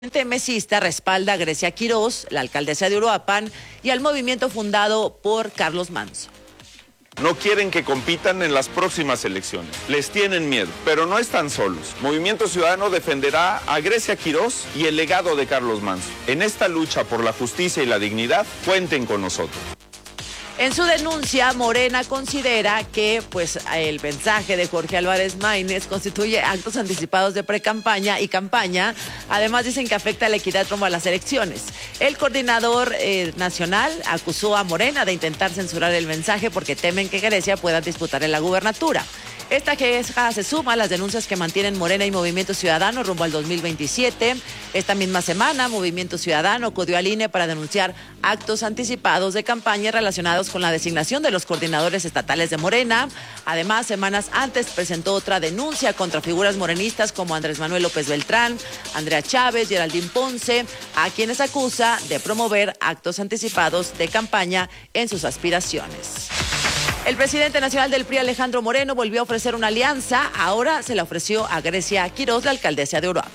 Mesista respalda a Grecia Quirós, la alcaldesa de Uruapan, y al movimiento fundado por Carlos Manso. No quieren que compitan en las próximas elecciones. Les tienen miedo, pero no están solos. Movimiento Ciudadano defenderá a Grecia Quirós y el legado de Carlos Manso. En esta lucha por la justicia y la dignidad, cuenten con nosotros. En su denuncia, Morena considera que el mensaje de Jorge Álvarez Maínez constituye actos anticipados de precampaña y campaña. Además, dicen que afecta a la equidad rumbo a las elecciones. El coordinador nacional acusó a Morena de intentar censurar el mensaje porque temen que Grecia pueda disputar en la gubernatura. Esta queja se suma a las denuncias que mantienen Morena y Movimiento Ciudadano rumbo al 2027. Esta misma semana, Movimiento Ciudadano acudió al INE para denunciar actos anticipados de campaña relacionados con la designación de los coordinadores estatales de Morena. Además, semanas antes presentó otra denuncia contra figuras morenistas como Andrés Manuel López Beltrán, Andrea Chávez, Geraldine Ponce, a quienes acusa de promover actos anticipados de campaña en sus aspiraciones. El presidente nacional del PRI, Alejandro Moreno, volvió a ofrecer una alianza. Ahora se la ofreció a Grecia Quirós, la alcaldesa de Uruapan.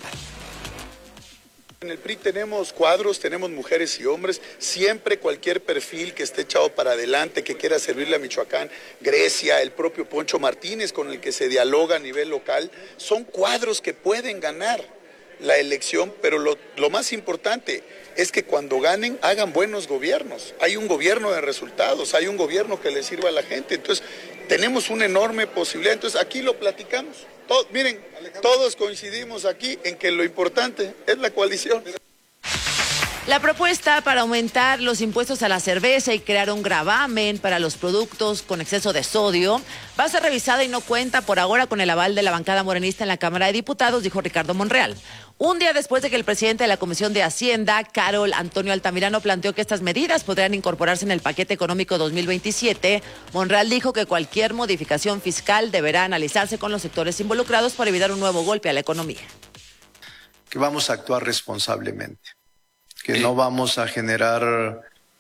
En el PRI tenemos cuadros, tenemos mujeres y hombres, siempre cualquier perfil que esté echado para adelante, que quiera servirle a Michoacán, Grecia, el propio Poncho Martínez con el que se dialoga a nivel local, son cuadros que pueden ganar la elección, pero lo más importante es que cuando ganen hagan buenos gobiernos. Hay un gobierno de resultados, hay un gobierno que le sirva a la gente. Entonces, tenemos una enorme posibilidad. Entonces, aquí lo platicamos. Miren, todos coincidimos aquí en que lo importante es la coalición. La propuesta para aumentar los impuestos a la cerveza y crear un gravamen para los productos con exceso de sodio va a ser revisada y no cuenta por ahora con el aval de la bancada morenista en la Cámara de Diputados, dijo Ricardo Monreal. Un día después de que el presidente de la Comisión de Hacienda, Carol Antonio Altamirano, planteó que estas medidas podrían incorporarse en el paquete económico 2027, Monreal dijo que cualquier modificación fiscal deberá analizarse con los sectores involucrados para evitar un nuevo golpe a la economía. Que vamos a actuar responsablemente, que no vamos a generar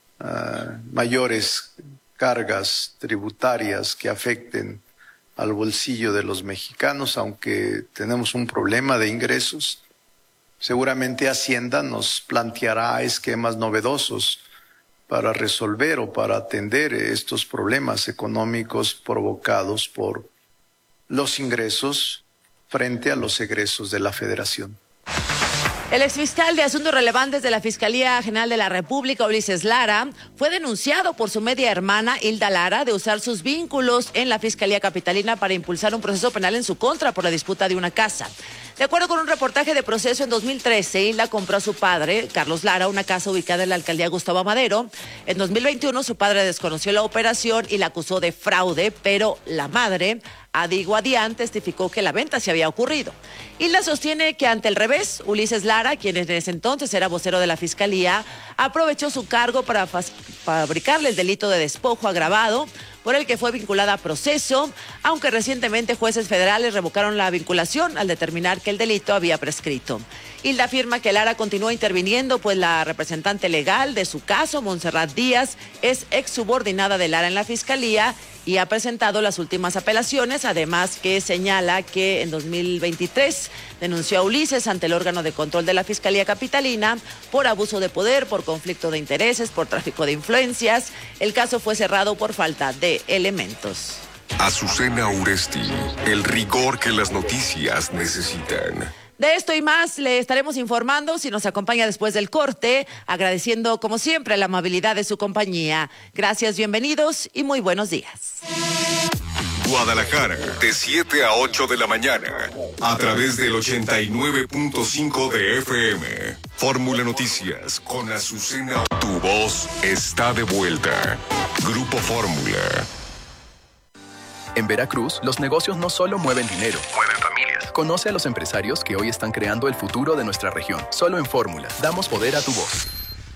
mayores cargas tributarias que afecten al bolsillo de los mexicanos, aunque tenemos un problema de ingresos. Seguramente Hacienda nos planteará esquemas novedosos para resolver o para atender estos problemas económicos provocados por los ingresos frente a los egresos de la Federación. El exfiscal de Asuntos Relevantes de la Fiscalía General de la República, Ulises Lara, fue denunciado por su media hermana, Hilda Lara, de usar sus vínculos en la Fiscalía Capitalina para impulsar un proceso penal en su contra por la disputa de una casa. De acuerdo con un reportaje de Proceso, en 2013, Hilda compró a su padre, Carlos Lara, una casa ubicada en la alcaldía Gustavo Amadero. En 2021, su padre desconoció la operación y la acusó de fraude, pero la madre, Adi Guadián, testificó que la venta se había ocurrido. Hilda sostiene que ante el revés, Ulises Lara, quien en ese entonces era vocero de la Fiscalía, aprovechó su cargo para fabricarle el delito de despojo agravado, por el que fue vinculada a proceso, aunque recientemente jueces federales revocaron la vinculación al determinar que el delito había prescrito. Hilda afirma que Lara continúa interviniendo, pues la representante legal de su caso, Montserrat Díaz, es exsubordinada de Lara en la Fiscalía y ha presentado las últimas apelaciones, además que señala que en 2023 denunció a Ulises ante el órgano de control de la Fiscalía Capitalina por abuso de poder, por conflicto de intereses, por tráfico de influencias. El caso fue cerrado por falta de elementos. Azucena Uresti, el rigor que las noticias necesitan. De esto y más le estaremos informando si nos acompaña después del corte, agradeciendo como siempre la amabilidad de su compañía. Gracias, bienvenidos y muy buenos días. Guadalajara, de 7 a 8 de la mañana, a través del 89.5 de FM. Fórmula Noticias con Azucena. Tu voz está de vuelta. Grupo Fórmula. En Veracruz, los negocios no solo mueven dinero, mueven familias. Conoce a los empresarios que hoy están creando el futuro de nuestra región. Solo en Fórmula, damos poder a tu voz.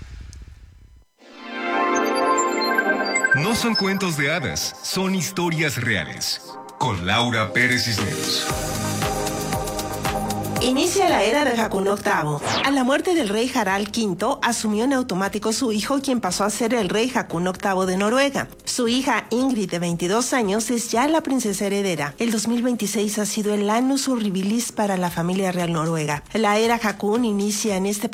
No son cuentos de hadas, son historias reales. Con Laura Pérez Cisneros. Inicia la era de Haakon VIII. A la muerte del rey Harald V, asumió en automático su hijo, quien pasó a ser el rey Haakon VIII de Noruega. Su hija Ingrid, de 22 años, es ya la princesa heredera. El 2026 ha sido el annus horribilis para la familia real noruega. La era Haakon inicia en este